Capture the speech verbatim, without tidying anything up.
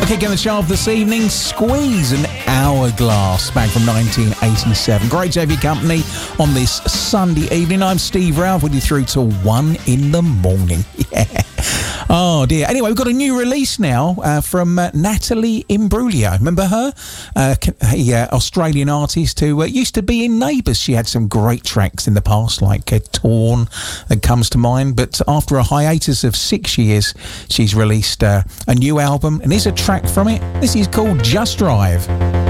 Kicking the chart this evening, Squeeze and Hourglass, back from nineteen eighty-seven. Great to have your company on this Sunday evening. I'm Steve Ralph with you through till one in the morning. Yeah. Oh dear. Anyway, we've got a new release now uh, from uh, Natalie Imbruglia. Remember her? Uh, a uh, Australian artist who uh, used to be in Neighbours. She had some great tracks in the past, like uh, Torn, that comes to mind. But after a hiatus of six years, she's released uh, a new album, and here's a track from it. This is called Just Drive.